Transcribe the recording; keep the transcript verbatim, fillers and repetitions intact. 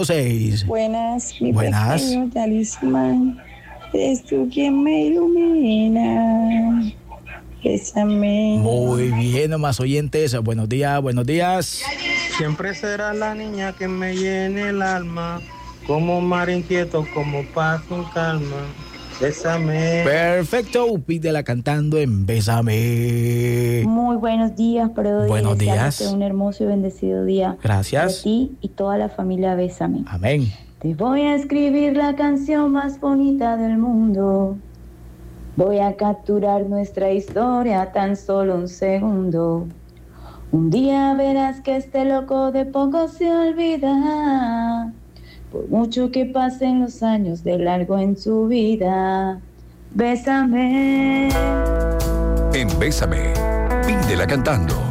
seis. Buenas, mi Buenas. pequeño talismán, eres tú quien me ilumina. Bésame. Muy bien, más oyentes. Buenos días, buenos días. Siempre será la niña que me llene el alma, como mar inquieto, como paz en calma. Bésame. Perfecto, pídela cantando en Bésame. Muy buenos días, Brody. Buenos días. Deseándote un hermoso y bendecido día. Gracias. Para ti y toda la familia Bésame. Amén. Te voy a escribir la canción más bonita del mundo. Voy a capturar nuestra historia tan solo un segundo. Un día verás que este loco de poco se olvida. Por mucho que pasen los años de largo en su vida. Bésame. En Bésame, pídela cantando.